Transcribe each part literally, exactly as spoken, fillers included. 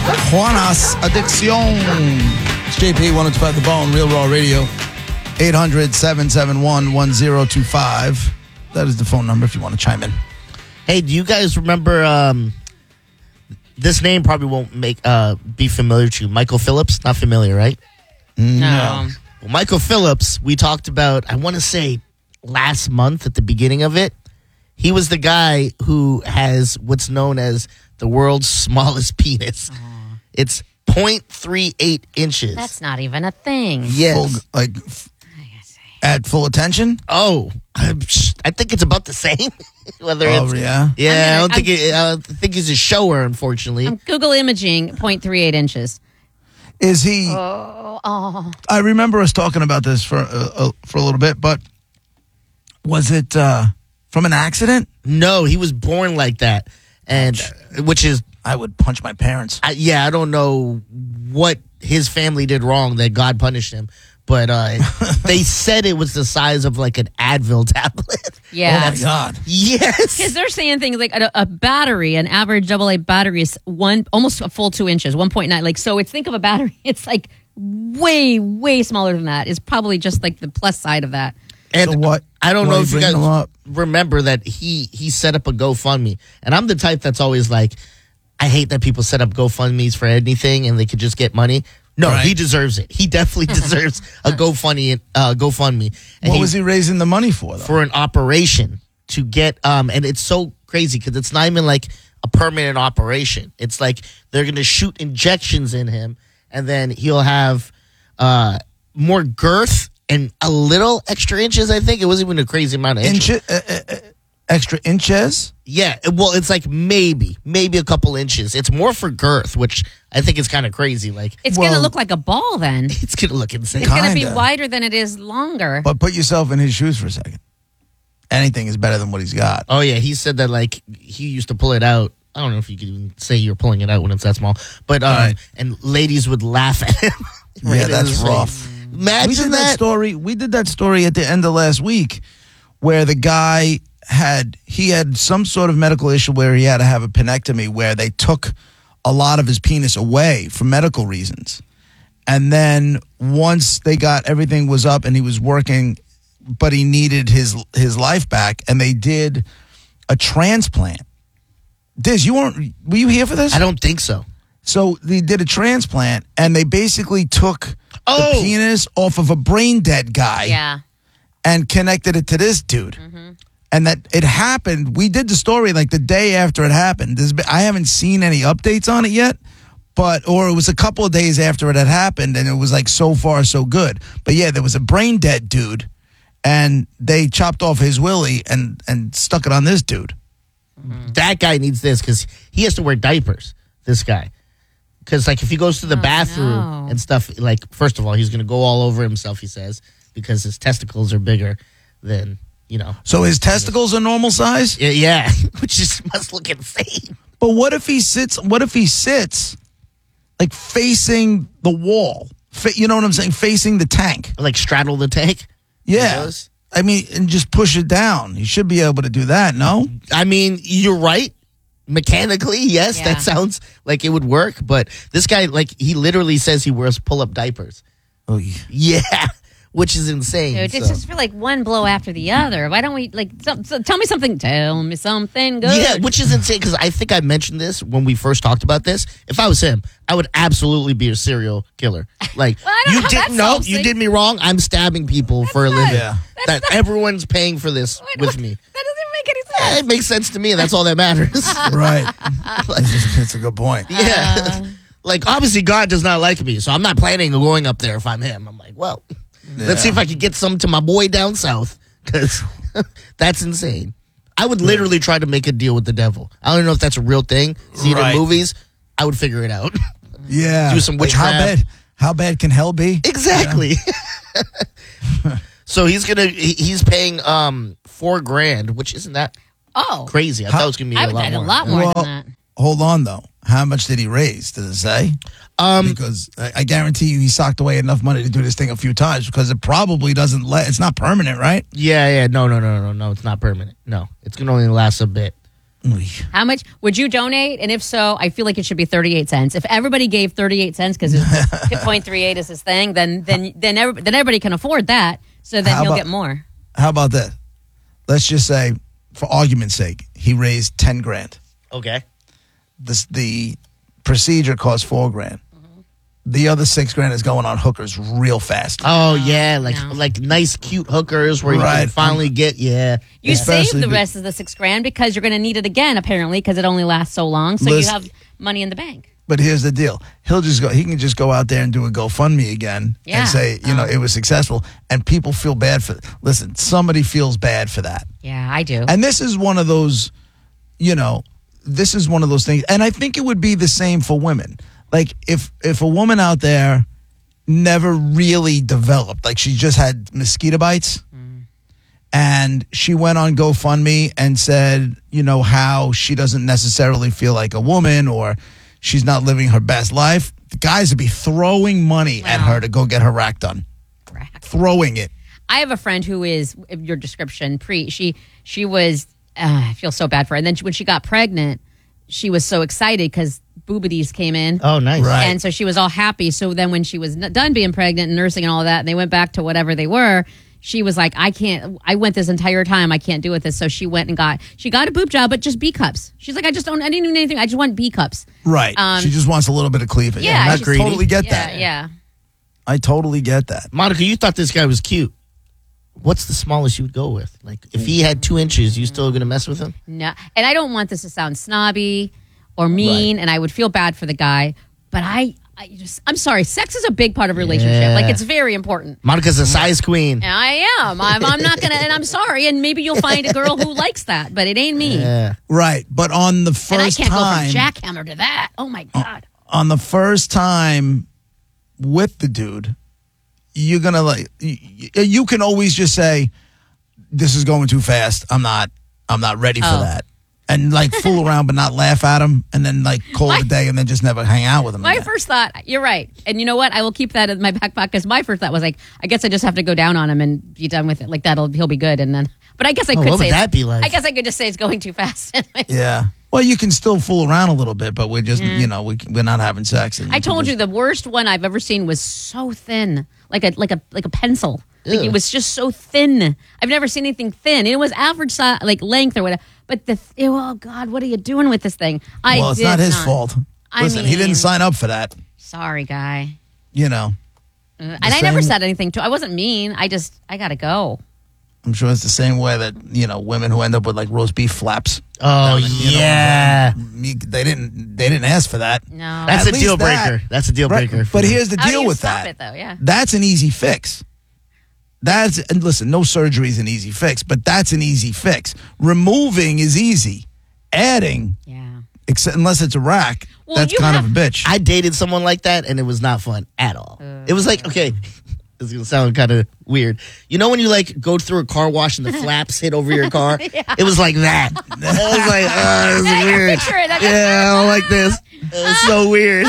Juanas Addiction. It's J P, one oh two five The Bone, Real Raw Radio. eight hundred, seven seven one, one oh two five. That is the phone number if you want to chime in. Hey, do you guys remember, um, this name probably won't make uh, be familiar to you. Michael Phillips? Not familiar, right? No. Well, Michael Phillips, we talked about, I want to say last month at the beginning of it. He was the guy who has what's known as the world's smallest penis. Aww. It's zero point three eight inches. That's not even a thing. Yes. Full, like, at full attention? Oh, I'm, I think it's about the same. Whether oh, it's, yeah? Yeah, gonna, I don't I'm, think it, I don't think he's a shower, unfortunately. I'm Google imaging zero point three eight inches. Is he... Oh, oh. I remember us talking about this for, uh, uh, for a little bit, but was it uh, from an accident? No, he was born like that, and uh, which is... I would punch my parents. I, yeah, I don't know what his family did wrong that God punished him. But uh, they said it was the size of like an Advil tablet. Yeah. Oh, my God. Yes. Because they're saying things like a, a battery, an average double A battery is one, almost a full two inches, one point nine. Like, so it's, think of a battery. It's like way, way smaller than that. It's probably just like the plus side of that. And so what? I don't Why know you if you bringing them guys up? remember that he, he set up a GoFundMe. And I'm the type that's always like, I hate that people set up GoFundMes for anything and they could just get money. No, right. He deserves it. He definitely deserves a GoFundMe. Uh, GoFundMe. And what he, was he raising the money for, though? For an operation to get, um, and it's so crazy because it's not even like a permanent operation. It's like they're going to shoot injections in him, and then he'll have uh, more girth and a little extra inches. I think it wasn't even a crazy amount of inches. Inch- uh, uh, uh, extra inches? Yeah, well, it's like maybe, maybe a couple inches. It's more for girth, which I think is kind of crazy. Like It's Well- going to look like a ball then. it's gonna look insane. It's going to be Kinda. wider than it is longer. But put yourself in his shoes for a second. Anything is better than what he's got. Oh yeah, he said that like he used to pull it out. I don't know if you could even say you're pulling it out when it's that small, but um, Right. and ladies would laugh at him. Right Yeah, in that's his face. rough. Imagine we did that. that. story. We did that story at the end of last week, where the guy had he had some sort of medical issue where he had to have a penectomy, where they took a lot of his penis away for medical reasons, and then once they got everything was up and he was working, but he needed his his life back, and they did a transplant. Diz, you weren't were you here for this? I don't think so. So they did a transplant, and they basically took Oh. the penis off of a brain dead guy Yeah. and connected it to this dude. Mm-hmm. And that it happened. We did the story like the day after it happened. There's been, I haven't seen any updates on it yet, but or it was a couple of days after it had happened, and it was like so far so good. But yeah, there was a brain dead dude, and they chopped off his willy and and stuck it on this dude. That guy needs this because he has to wear diapers. This guy, because like if he goes to the Oh, bathroom no. and stuff, like first of all, he's gonna go all over himself. He says because his testicles are bigger than you know. So his testicles are normal size. Yeah, yeah. Which just must look insane. But what if he sits? What if he sits like facing the wall? Fa- you know what I'm saying? Facing the tank. Like straddle the tank. Yeah. He does? I mean, and just push it down. He should be able to do that, no? I mean, you're right. Mechanically, yes, Yeah. that sounds like it would work. But this guy, like, he literally says he wears pull-up diapers. Oh, yeah. Yeah, which is insane. Dude, so. it's just for like one blow after the other. Why don't we like some, so, tell me something? Tell me something good. Yeah, which is insane because I think I mentioned this when we first talked about this. If I was him, I would absolutely be a serial killer. Like Well, I don't you know how didn't that know, solves you things. did me wrong. I'm stabbing people for a not- living. Yeah. That everyone's paying for this What- with what- me. That doesn't make any Eh, sense. It makes sense to me, and that's all that matters. Right. That's a good point. Yeah. Like, obviously, God does not like me, so I'm not planning on going up there if I'm him. I'm like, well, let's see if I can get some to my boy down south, because that's insane. I would literally try to make a deal with the devil. I don't know if that's a real thing. See it Right. in movies. I would figure it out. Yeah. Do some Like, how witchcraft. bad? How bad can hell be? Exactly. So he's gonna he- he's paying um four grand, which isn't that Oh, crazy. I How- thought it was gonna be I a would lot bet a more. lot more Well, than that. Hold on, though. How much did he raise? Does it say? Um, Because I, I guarantee you he socked away enough money to do this thing a few times because it probably doesn't let, it's not permanent, right? yeah, yeah, no, no, no, no, no. It's not permanent. No, it's gonna only last a bit. How much would you donate? And if so, I feel like it should be thirty-eight cents. If everybody gave thirty-eight cents because two point three eight is his thing, then then then every, then everybody can afford that. So then How he'll about- get more. How about that? Let's just say, for argument's sake, he raised ten grand. Okay. This the procedure costs four grand. The other six grand is going on hookers real fast. Oh yeah, like no. like nice cute hookers where you Right. can finally get yeah. You Especially save the be- rest of the six grand because you're going to need it again, apparently, because it only lasts so long. So Listen- you have money in the bank. But here's the deal: he'll just go. He can just go out there and do a GoFundMe again Yeah. and say, you know, Oh. it was successful, and people feel bad for. Listen, somebody feels bad for that, Yeah, I do. and this is one of those, you know, this is one of those things, and I think it would be the same for women. Like if if a woman out there never really developed, like she just had mosquito bites. And she went on GoFundMe and said, you know, how she doesn't necessarily feel like a woman or she's not living her best life. The guys would be throwing money at Wow. her to go get her rack done. Correct. Throwing it. I have a friend who is your description pre. She she was. Uh, I feel so bad for her. And then she, when she got pregnant, she was so excited because boobities came in. Oh nice. Right. And so she was all happy. So then when she was n- done being pregnant and nursing and all that, and they went back to whatever they were, she was like, I can't, I went this entire time. I can't do with this. So she went and got, she got a boob job, but just B cups. She's like, I just don't, I didn't need anything. I just want B cups. Right. Um, she just wants a little bit of cleavage. Yeah, I she's totally get Yeah, that. yeah. I totally get that. Monica, you thought this guy was cute. What's the smallest you would go with? Like if he had two inches, you still gonna mess with him? No. And I don't want this to sound snobby or mean, and I would feel bad for the guy, but I, I just, I'm sorry. Sex is a big part of a relationship. Yeah. Like it's very important. Monica's a size queen. And I am. I'm, I'm not going to, and I'm sorry. And maybe you'll find a girl who likes that, but it ain't me. Yeah. Right. But on the first And I can't time, go from jackhammer to that. Oh my God. on the first time with the dude, you're gonna like you, you can always just say, "This is going too fast. I'm not. I'm not ready for Oh. that." And like fool around, but not laugh at him, and then like call My- it a day, and then just never hang out with him. My again. first thought, you're right. And you know what? I will keep that in my back pocket because my first thought was like, I guess I just have to go down on him and be done with it. Like that'll, he'll be good. And then, but I guess I Oh, could what say, would that be like? I guess I could just say it's going too fast. Yeah. Well, you can still fool around a little bit, but we're just you know we we're not having sex. And I told just- you the worst one I've ever seen was so thin, like a like a like a pencil. Like Ew. it was just so thin. I've never seen anything thin. It was average size, like length or whatever. But the th- oh God, what are you doing with this thing? I Well, it's did not his not. fault. I Listen, he mean- didn't sign up for that. Sorry, guy. You know, Uh, and I never same- said anything to. I wasn't mean. I just I gotta go. I'm sure it's the same way that you know women who end up with like roast beef flaps. Oh You know, yeah. me- they didn't. They didn't ask for that. No, That's At a deal least that- breaker. That's a deal Right. breaker. But here's the How do deal you with stop that. it, though? Yeah. That's an easy fix. That's and listen, no surgery is an easy fix, but that's an easy fix. Removing is easy. Adding, yeah. except unless it's a rack, Well, that's you kind have- of a bitch. I dated someone like that, and it was not fun at all. it was like, okay, this is gonna sound kind of weird. You know when you like go through a car wash and the flaps hit over your car? It was like that. I was like, oh, this I is can weird. picture it. I can- Yeah, I don't like this. It was so weird.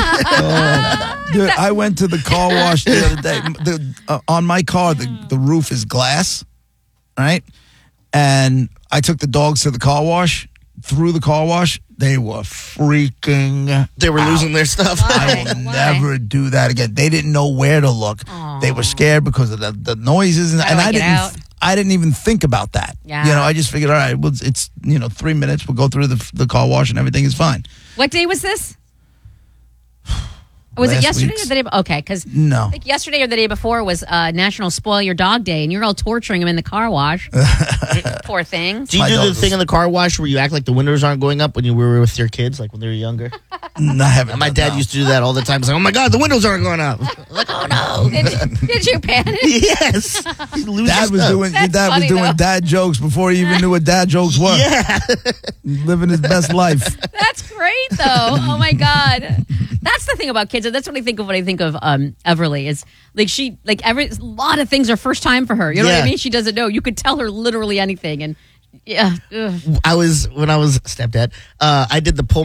Dude, I went to the car wash the other day. The, uh, on my car, the, the roof is glass, right? And I took the dogs to the car wash. Through the car wash, they were freaking. They were losing their stuff. I will Why? never do that again. They didn't know where to look. They were scared because of the, the noises, and, How do and I I get didn't. out? I didn't even think about that. Yeah. You know, I just figured, all right, well, it's, it's you know three minutes. We'll go through the the car wash, and everything is fine. What day was this? Was it Last yesterday week's. or the day? Okay, because No. I think yesterday or the day before was uh, National Spoil Your Dog Day, and you're all torturing him in the car wash. Poor thing. Do you My do the dog thing was- in the car wash where you act like the windows aren't going up when you were with your kids, like when they were younger? I haven't. And my done- dad no. used to do that all the time. He's like, oh my God, the windows aren't going up. Like, oh no. Did, did you panic? Yes. You lose Dad your was stuff. doing. Your That's dad was funny, doing though. dad jokes before he even knew what dad jokes were. Yeah. Living his best life. That's great, though. Oh my God, that's the thing about kids. And that's what I think of when I think of um, Everly. Is like she, like every a lot of things are first time for her. You know what Yeah. I mean? She doesn't know. You could tell her literally anything, and yeah. Ugh. I was, when I was stepdad, uh, I did the pull